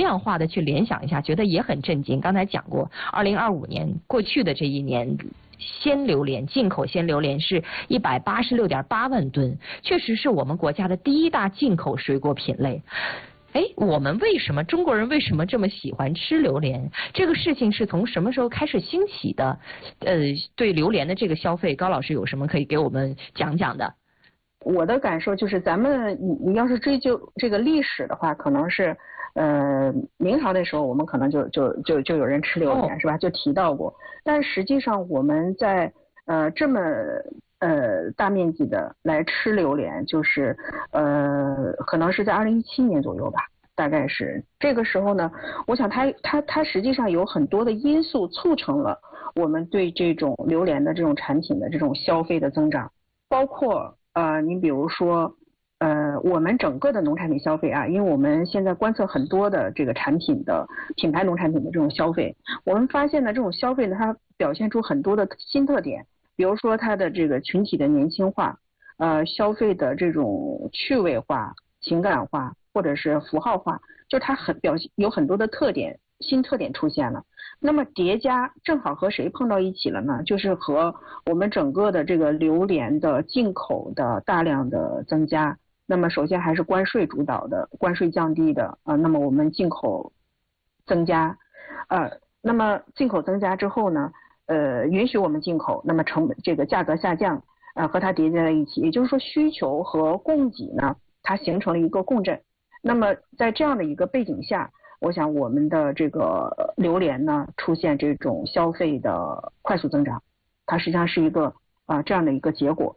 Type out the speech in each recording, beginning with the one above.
量化的去联想一下，觉得也很震惊。刚才讲过，2025年过去的这一年。鲜榴莲进口鲜榴莲是186.8万吨，确实是我们国家的第一大进口水果品类。我们中国人为什么这么喜欢吃榴莲？这个事情是从什么时候开始兴起的？对榴莲的这个消费，高老师有什么可以给我们讲讲的？ 我的感受就是，咱们你要是追究这个历史的话，可能是明朝那时候我们可能就有人吃榴莲，是吧？就提到过。但实际上我们在这么大面积的来吃榴莲，就是可能是在2017年左右吧，大概是这个时候呢。我想它实际上有很多的因素促成了我们对这种榴莲的这种产品的这种消费的增长，包括你比如说我们整个的农产品消费啊，因为我们现在观测很多的这个产品的品牌农产品的这种消费，我们发现呢，这种消费呢，它表现出很多的新特点，比如说它的这个群体的年轻化，消费的这种趣味化、情感化或者是符号化，就它有很多的特点，新特点出现了。那么叠加正好和谁碰到一起了呢？就是和我们整个的这个榴莲的进口的大量的增加。那么首先还是关税主导的，关税降低的那么我们进口增加，那么进口增加之后呢，允许我们进口，那么成本这个价格下降，和它叠加在一起，也就是说需求和供给呢，它形成了一个共振。那么在这样的一个背景下，我想我们的这个榴莲呢出现这种消费的快速增长，它实际上是一个这样的一个结果。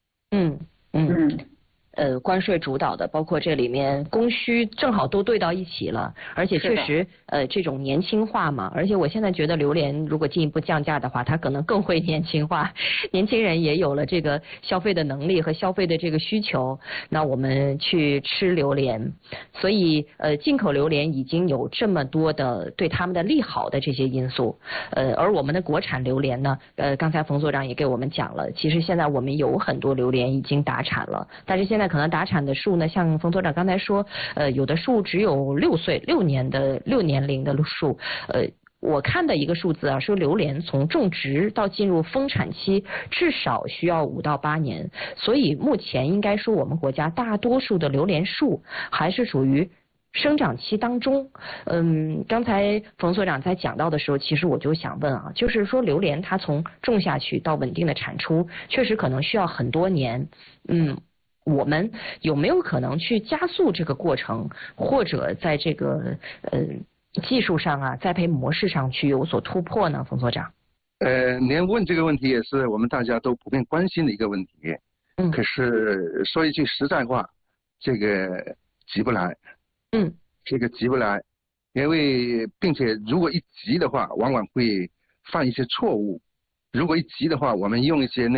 关税主导的，包括这里面供需正好都对到一起了，而且确实这种年轻化嘛，而且我现在觉得榴莲如果进一步降价的话，它可能更会年轻化，年轻人也有了这个消费的能力和消费的这个需求，那我们去吃榴莲，所以进口榴莲已经有这么多的对他们的利好的这些因素，而我们的国产榴莲呢，刚才冯所长也给我们讲了，其实现在我们有很多榴莲已经达产了，但是现在可能达产的树呢，像冯所长刚才说，有的树只有6年龄的树，我看的一个数字啊，说榴莲从种植到进入丰产期至少需要5到8年，所以目前应该说我们国家大多数的榴莲树还是属于生长期当中。刚才冯所长在讲到的时候，其实我就想问啊，就是说榴莲它从种下去到稳定的产出，确实可能需要很多年。我们有没有可能去加速这个过程，或者在这个技术上啊，栽培模式上去有所突破呢？冯所长。 您问这个问题也是我们大家都普遍关心的一个问题。可是说一句实在话，这个急不来。这个急不来，因为并且如果一急的话，往往会犯一些错误。如果一急的话，我们用一些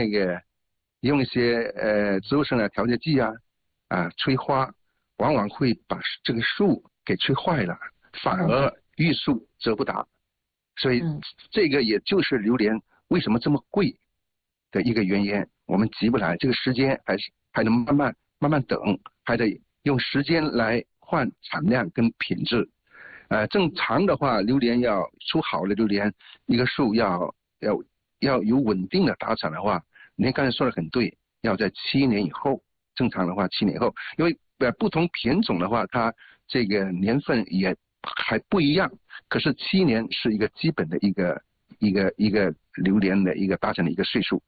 植物生长调节剂催花，往往会把这个树给催坏了，反而欲速则不达。所以这个也就是榴莲为什么这么贵的一个原因。我们急不来，这个时间还能慢慢等，还得用时间来换产量跟品质。正常的话，榴莲要出好的榴莲，一个树要有稳定的达产的话，您刚才说的很对，要在7年以后，正常的话7年以后，因为不同品种的话，它这个年份也还不一样。可是7年是一个基本的一个榴莲的一个达成的一个岁数。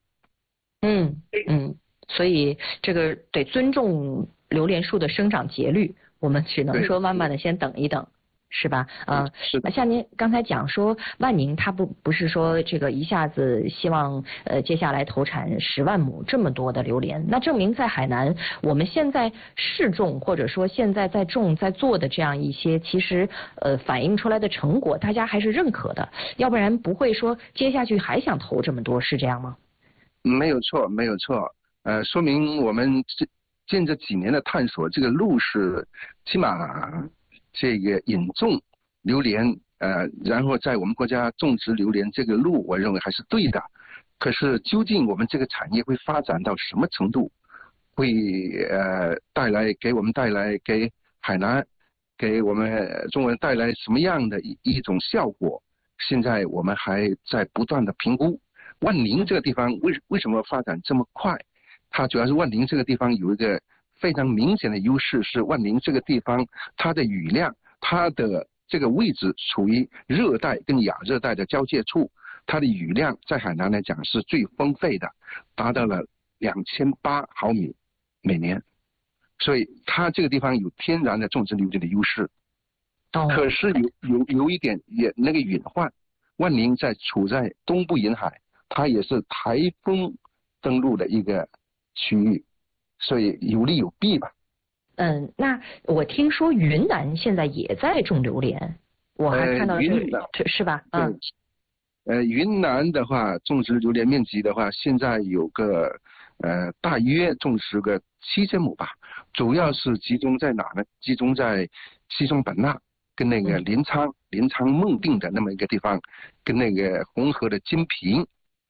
所以这个得尊重榴莲树的生长节律，我们只能说慢慢的先等一等。是吧？像您刚才讲说，万宁它不是说这个一下子希望接下来投产10万亩这么多的榴莲，那证明在海南我们现在试种或者说现在在种在做的这样一些，其实反映出来的成果大家还是认可的，要不然不会说接下去还想投这么多，是这样吗？ 没有错，说明我们近这几年的探索，这个路是起码这个引种榴莲，然后在我们国家种植榴莲这个路，我认为还是对的。可是究竟我们这个产业会发展到什么程度，会给海南给我们中国人带来什么样的一种效果，现在我们还在不断的评估。万宁这个地方为什么发展这么快？它主要是万宁这个地方有一个非常明显的优势，是万宁这个地方它的雨量，它的这个位置处于热带跟亚热带的交界处，它的雨量在海南来讲是最丰沛的，达到了2800毫米每年，所以它这个地方有天然的种植榴莲的优势。可是有一点也那个隐患，万宁处在东部沿海，它也是台风登陆的一个区域，所以有利有弊吧。 那我听说云南现在也在种榴莲，我还看到是吧？ 云南的话，种植榴莲面积的话，现在有个大约种植个7000亩吧，主要是集中在哪呢？集中在西双版纳跟那个临沧孟定的那么一个地方，跟那个红河的金平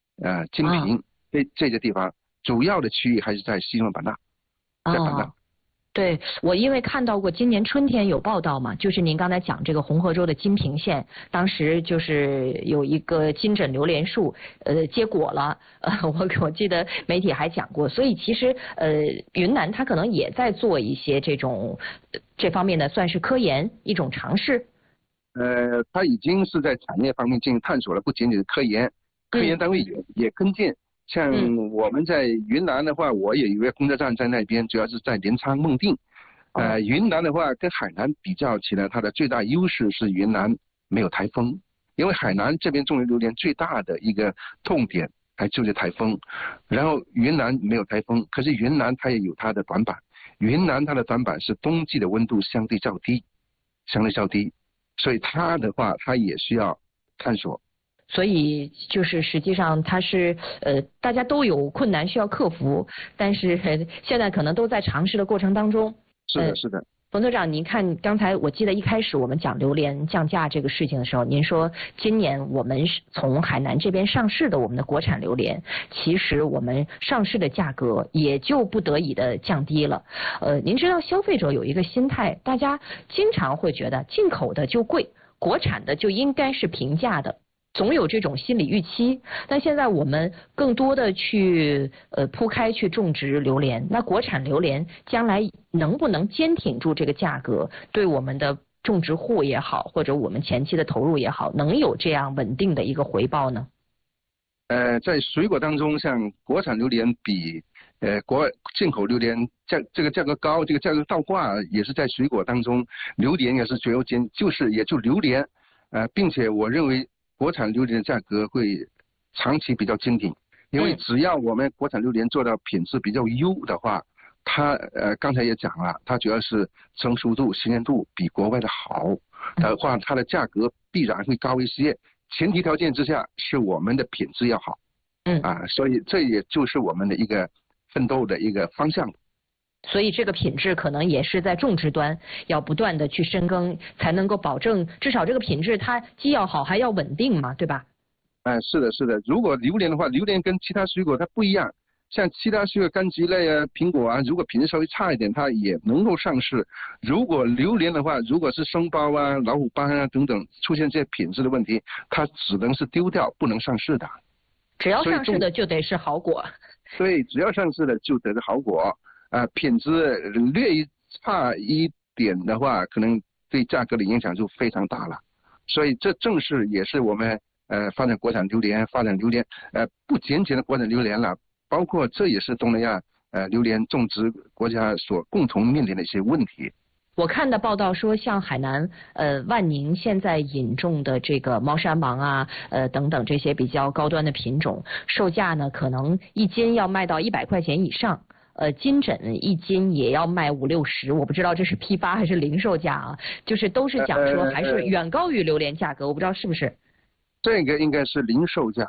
这些地方，主要的区域还是在西双版纳，在版纳。 对，我因为看到过今年春天有报道嘛，就是您刚才讲这个红河州的金平县，当时就是有一个金枕榴莲树结果了，我记得媒体还讲过，所以其实云南它可能也在做一些这方面的算是科研一种尝试。 它已经是在产业方面进行探索了，不仅仅是科研单位也跟进。像我们在云南的话，我也有一个工作站在那边，主要是在临沧孟定。云南的话跟海南比较起来，它的最大优势是云南没有台风，因为海南这边种植榴莲最大的一个痛点还就是台风，然后云南没有台风，可是云南它也有它的短板，云南它的短板是冬季的温度相对较低，所以它的话它也需要探索。 所以就是实际上它是大家都有困难需要克服，但是现在可能都在尝试的过程当中。 是的。 冯所长，您看刚才我记得一开始我们讲榴莲降价这个事情的时候，您说今年我们从海南这边上市的我们的国产榴莲，其实我们上市的价格也就不得已的降低了。您知道消费者有一个心态，大家经常会觉得进口的就贵，国产的就应该是平价的。总有这种心理预期，但现在我们更多的去铺开去种植榴莲，那国产榴莲将来能不能坚挺住这个价格，对我们的种植户也好，或者我们前期的投入也好，能有这样稳定的一个回报呢？ 在水果当中，像国产榴莲比进口榴莲这个价格高，这个价格倒挂也是在水果当中，榴莲也是最优先，也就榴莲，并且我认为国产榴莲的价格会长期比较坚挺，因为只要我们国产榴莲做到品质比较优的话，它刚才也讲了，它主要是成熟度、新鲜度比国外的好的话，它的价格必然会高一些。前提条件之下是我们的品质要好，所以这也就是我们的一个奋斗的一个方向。 所以这个品质可能也是在种植端要不断的去深耕，才能够保证至少这个品质它既要好还要稳定嘛，对吧？ 是的。如果榴莲的话，榴莲跟其他水果它不一样，像其他水果柑橘类啊、苹果啊，如果品质稍微差一点，它也能够上市。如果榴莲的话，如果是生苞啊、老虎斑啊等等出现这些品质的问题，它只能是丢掉，不能上市的。 只要上市的就得是好果。 对，只要上市的就得是好果。品质略差一点的话，可能对价格的影响就非常大了。所以这正是也是我们发展国产榴莲、不仅仅的国产榴莲了，包括这也是东南亚榴莲种植国家所共同面临的一些问题。 我看的报道说，像海南万宁现在引种的这个猫山王啊等等这些比较高端的品种，售价呢可能1斤要卖到100块钱以上。金枕1斤也要卖50-60，我不知道这是批发还是零售价啊，就是都是讲说还是远高于榴莲价格，我不知道是不是。 这个应该是零售价，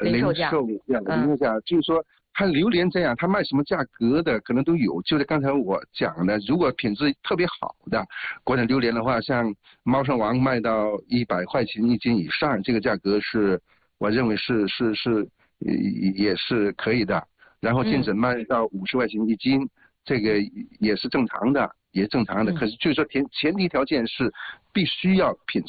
就是说它榴莲这样，它卖什么价格的可能都有。就是刚才我讲的，如果品质特别好的国产榴莲的话，像猫山王卖到100块钱1斤以上，这个价格是我认为是也是可以的。然后金枕卖到50块钱1斤，这个也是正常的。 也正常的。可是就是说前提条件是必须要品